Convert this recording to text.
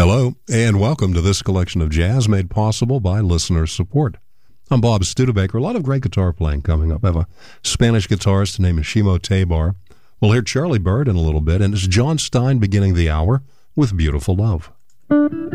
Hello, and welcome to this collection of jazz made possible by listener support. I'm Bob Studebaker. A lot of great guitar playing coming up. I have a Spanish guitarist named Shimo Tabar. We'll hear Charlie Byrd in a little bit, and it's John Stein beginning the hour with Beautiful Love.